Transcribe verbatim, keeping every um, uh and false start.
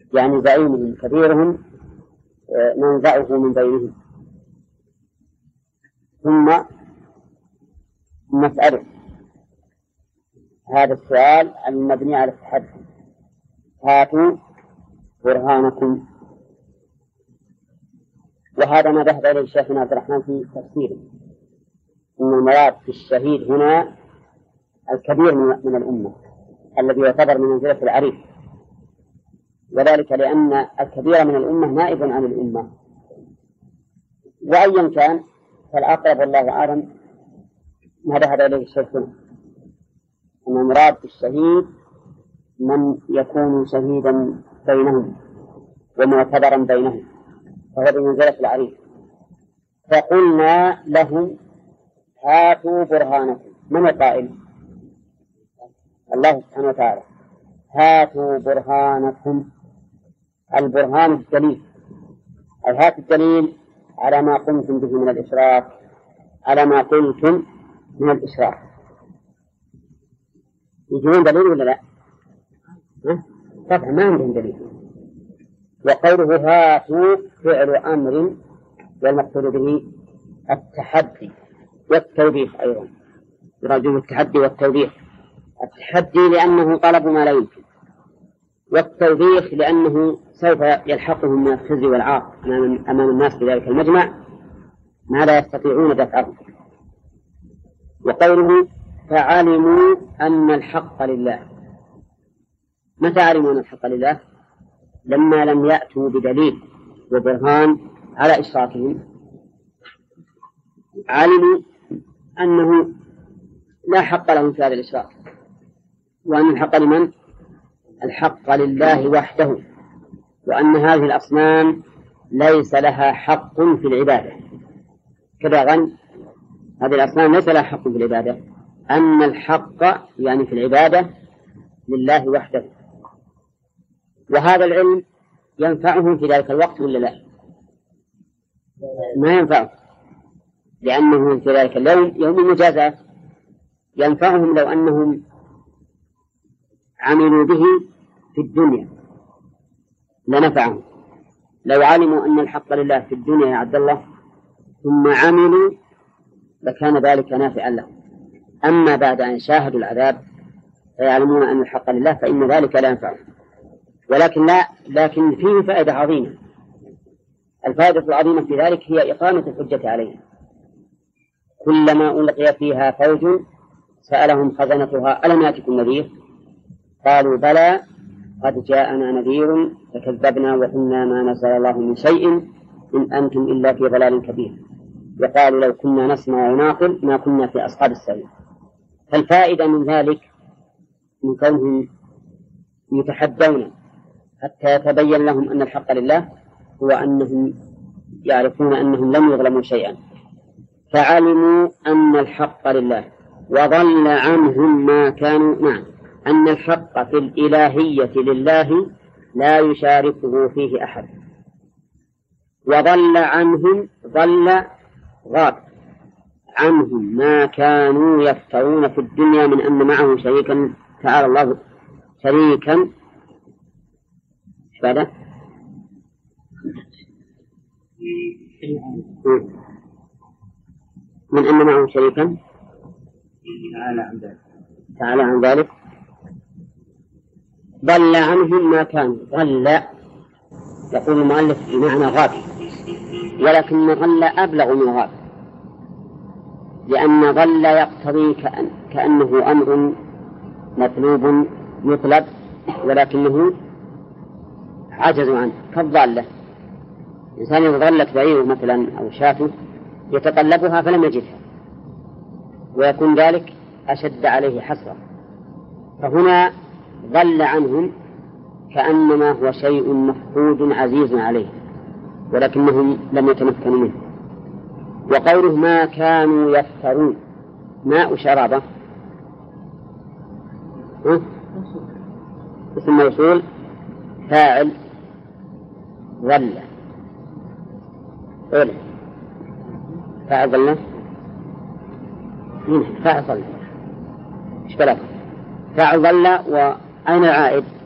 يعني زعيمهم كبيرهم ننزعه من بينهم. ثم نسأله هذا السؤال المبني على التحدي: هاتوا برهانكم. وهذا ما ذهب إليه الشيخ عبد الرحمن في تفسيره، أن المراد في الشهيد هنا الكبير من الأمة الذي يعتبر من منزلة العريف، وذلك لأن الكبير من الأمة نائب عن الأمة. وأيا كان فالأقرب والله أعلم ما ذهب إليه الشيخ هنا، أن المراد في الشهيد من يكون شهيدا بينهم ومعتبرا بينهم، فهو بمنزلة العريف. فقلنا لهم هاتوا برهانكم. من القائل؟ الله سبحانه وتعالى. هاتوا برهانكم، البرهان الدليل، أي هات الدليل على ما قمتم به من الإشراك، على ما قلتم من الإشراك. يجون دليل ولا لا؟ طبعا ما عندهم دليل. وقوله هاتوا فعل أمر والمقصود به التحدي والتوبيخ أيضا، يراجعون التحدي والتوبيخ. التحدي لأنه طلب ما لا يمكن، والتوبيخ لأنه سوف يلحقهم من الخزي والعار أمام الناس في ذلك المجمع ما لا يستطيعون دفعه. وقوله فعلموا أن الحق لله. متى علموا أن الحق لله؟ لما لم يأتوا بدليل وبرهان على إشراكهم، علموا أنه لا حق لهم في هذا الإشراك، وأن الحق لمن؟ الحق لله وحده، وأن هذه الأصنام ليس لها حق في العبادة. كذا غن هذه الأصنام ليس لها حق في العبادة، أن الحق يعني في العبادة لله وحده. وهذا العلم ينفعهم في ذلك الوقت ولا لا؟ ما ينفعهم، لأنه في ذلك اليوم يوم المجازات. ينفعهم لو أنهم عملوا به في الدنيا لنفعهم. لو علموا أن الحق لله في الدنيا يا عبد الله ثم عملوا لكان ذلك نافعا لهم. أما بعد أن شاهدوا العذاب فيعلمون أن الحق لله فإن ذلك لا ينفعهم. ولكن لا لكن فيه فائدة عظيمة. الفائدة العظيمة في ذلك هي إقامة الحجة عليهم. كلما ألقي فيها فوج سألهم خزنتها ألم يأتكم نذير؟ قالوا بلى قد جاءنا نذير فكذبنا وقلنا ما نزل الله من شيء إن أنتم إلا في ضلال كبير. وقالوا لو كنا نسمع ونعقل ما كنا في أصحاب السعير. فالفائدة من ذلك من كونهم يتحدون حتى يتبين لهم أن الحق لله هو أنهم يعرفون أنهم لم يظلموا شيئا، فعلموا أن الحق لله وضل عنهم ما كانوا. نعم، أن الحق في الإلهية لله لا يشاركه فيه أحد. وضل عنهم، ضل غاب عنهم ما كانوا يفترون في الدنيا من أن معه شريكا، تعالى الله شريكا ايش بعده؟ من أن معه شريكا تعالى عن ذلك، تعالى عن ذلك. ضل عنهم ما كانوا. ضل يقول المؤلف بمعنى غاب، ولكن ضل أبلغ من غاب، لأن ضل يقتضي كأن كأنه أمر مطلوب يطلب ولكنه عجز عنه، كالضالة. إنسان إذا ضلت بعيره مثلا أو شاته يتطلبها فلم يجدها ويكون ذلك أشد عليه حسرة. فهنا ضل عنهم كأنما هو شيء مفقود عزيز عليه ولكنهم لم يتمكنوا منه. وقوله ما كانوا يفترون، ماء شرابة اسم موصول فاعل ظل أولا فاعل ظل فاعل ظل إيش بلغ فاعل ظل. وأين العائد؟